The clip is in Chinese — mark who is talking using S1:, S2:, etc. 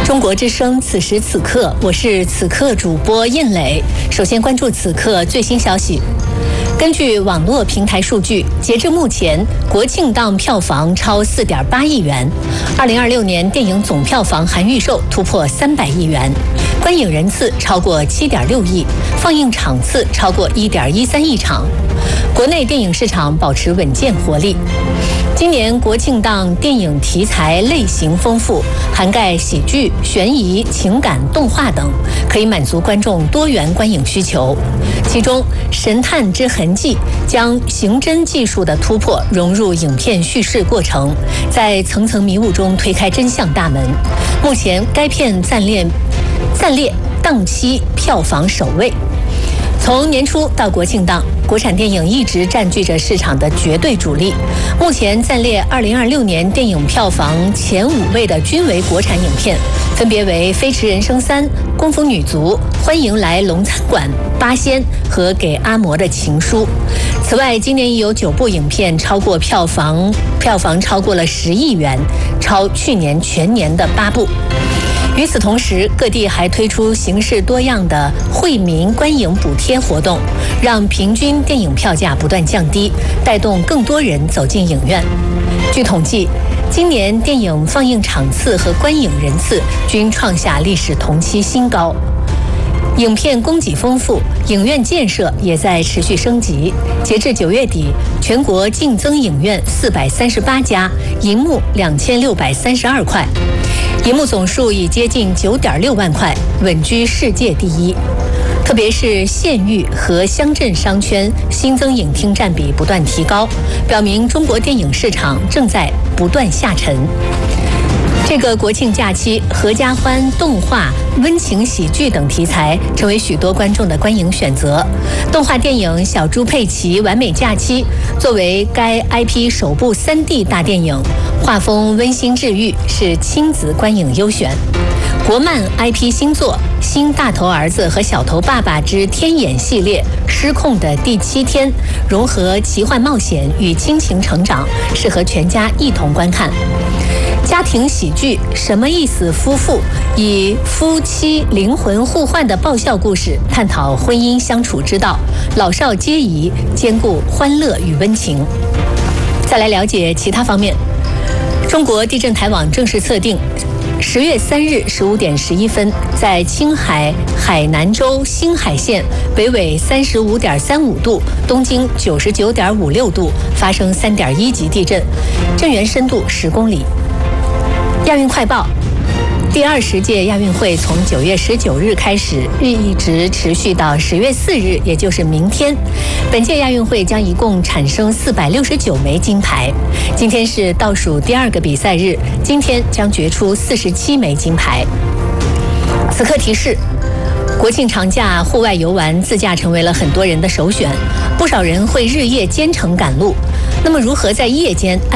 S1: 中国之声，此时此刻，我是此刻主播印磊。首先关注此刻最新消息。根据网络平台数据，截至目前，国庆档票房超4.8亿元，2026年电影总票房含预售突破300亿元，观影人次超过7.6亿，放映场次超过1.13亿场，国内电影市场保持稳健活力。今年国庆档电影题材类型丰富，涵盖喜剧、悬疑、情感、动画等，可以满足观众多元观影需求。其中，《神探之痕迹》将刑侦技术的突破融入影片叙事过程，在层层迷雾中推开真相大门。目前，该片暂列档期票房首位。从年初到国庆档，国产电影一直占据着市场的绝对主力。目前暂列2026年电影票房前5位的均为国产影片，分别为《飞驰人生3》、《功夫女足》、《欢迎来龙餐馆》、《八仙》和《给阿嬷的情书》。此外，今年已有9部影片超过票房超过了10亿元，超去年全年的8部。与此同时，各地还推出形式多样的惠民观影补贴活动，让平均电影票价不断降低，带动更多人走进影院。据统计，今年电影放映场次和观影人次均创下历史同期新高。影片供给丰富，影院建设也在持续升级。截至9月底，全国净增影院438家，银幕2632块，银幕总数已接近9.6万块，稳居世界第一。特别是县域和乡镇商圈新增影厅占比不断提高，表明中国电影市场正在不断下沉。这个国庆假期，合家欢、动画、温情喜剧等题材成为许多观众的观影选择。动画电影《小猪佩奇完美假期》作为该 IP 首部3D 大电影，画风温馨治愈，是亲子观影优选。国漫 IP 新作《新大头儿子和小头爸爸之天眼》系列失控的第7天，融合奇幻冒险与亲情成长，适合全家一同观看。家庭喜剧《什么意思夫妇》以夫妻灵魂互换的爆笑故事，探讨婚姻相处之道，老少皆宜，兼顾欢乐与温情。再来了解其他方面，中国地震台网正式测定10月3日15点11分，在青海海南州兴海县北纬35.35度、东经99.56度发生3.1级地震，震源深度10公里。亚运快报：第20届亚运会从9月19日开始，一直持续到10月4日，也就是明天。本届亚运会将一共产生469枚金牌。今天是倒数第2个比赛日，今天将决出47枚金牌。此刻提示：国庆长假户外游玩自驾成为了很多人的首选，不少人会日夜兼程赶路。那么如何在夜间